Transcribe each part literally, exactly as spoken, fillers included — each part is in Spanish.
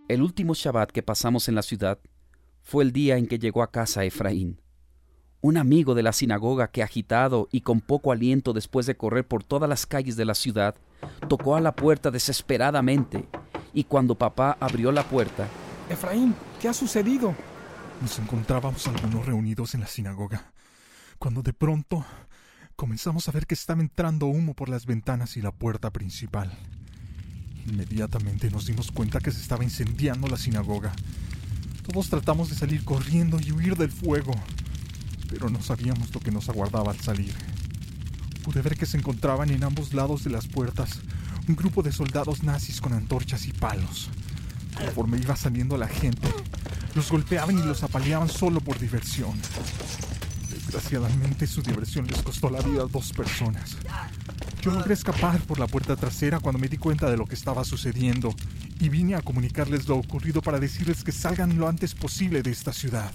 El último Shabbat que pasamos en la ciudad fue el día en que llegó a casa Efraín, un amigo de la sinagoga que, agitado y con poco aliento después de correr por todas las calles de la ciudad, tocó a la puerta desesperadamente, y cuando papá abrió la puerta... Efraín, ¿qué ha sucedido? Nos encontrábamos algunos reunidos en la sinagoga, cuando de pronto comenzamos a ver que estaba entrando humo por las ventanas y la puerta principal. Inmediatamente nos dimos cuenta que se estaba incendiando la sinagoga. Todos tratamos de salir corriendo y huir del fuego, pero no sabíamos lo que nos aguardaba al salir. Pude ver que se encontraban en ambos lados de las puertas un grupo de soldados nazis con antorchas y palos. Conforme iba saliendo la gente, los golpeaban y los apaleaban solo por diversión. Desgraciadamente, su diversión les costó la vida a dos personas. Yo logré escapar por la puerta trasera cuando me di cuenta de lo que estaba sucediendo y vine a comunicarles lo ocurrido para decirles que salgan lo antes posible de esta ciudad.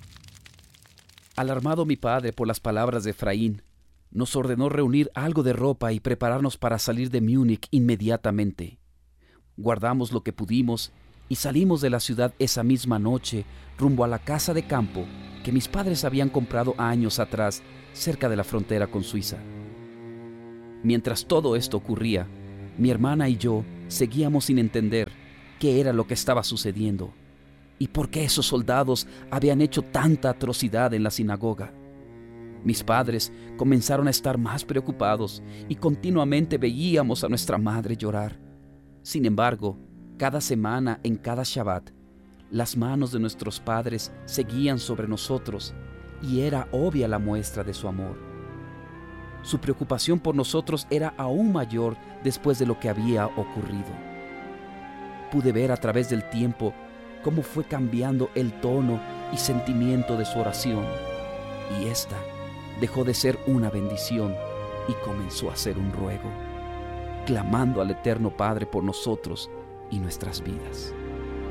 Alarmado mi padre por las palabras de Efraín, nos ordenó reunir algo de ropa y prepararnos para salir de Múnich inmediatamente. Guardamos lo que pudimos y salimos de la ciudad esa misma noche rumbo a la casa de campo que mis padres habían comprado años atrás cerca de la frontera con Suiza. Mientras todo esto ocurría, mi hermana y yo seguíamos sin entender qué era lo que estaba sucediendo y por qué esos soldados habían hecho tanta atrocidad en la sinagoga. Mis padres comenzaron a estar más preocupados y continuamente veíamos a nuestra madre llorar. Sin embargo, cada semana, en cada Shabbat, las manos de nuestros padres seguían sobre nosotros y era obvia la muestra de su amor. Su preocupación por nosotros era aún mayor después de lo que había ocurrido. Pude ver a través del tiempo cómo fue cambiando el tono y sentimiento de su oración, y esta dejó de ser una bendición y comenzó a ser un ruego, clamando al Eterno Padre por nosotros y nuestras vidas.